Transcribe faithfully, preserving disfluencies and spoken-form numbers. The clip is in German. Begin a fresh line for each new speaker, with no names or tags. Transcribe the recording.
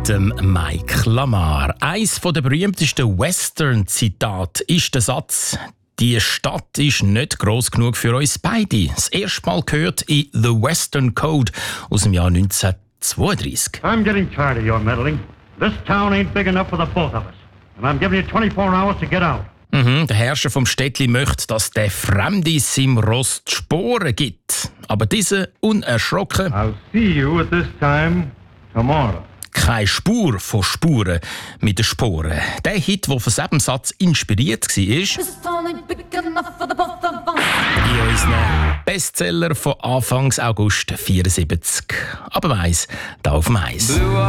dem Mike Lamar. Eines der berühmtesten Western-Zitate ist der Satz: «Die Stadt ist nicht gross genug für uns beide». Das erste Mal gehört in «The Western Code» aus dem Jahr neunzehnhundertzweiunddreißig.
I'm getting tired of your meddling. This town ain't big enough for the both of us. And I'm giving you twenty-four hours to get out.
Mhm, der Herrscher vom Städtli möchte, dass der Fremde seinem Ross die Sporen gibt. Aber dieser unerschrocken:
I'll see you at this time tomorrow.
Keine Spur von Spuren mit den Sporen. Der Hit, der von diesem Satz inspiriert war, ist in unseren Bestseller von Anfangs August vierundsiebzig. Aber eins, da auf dem Eis.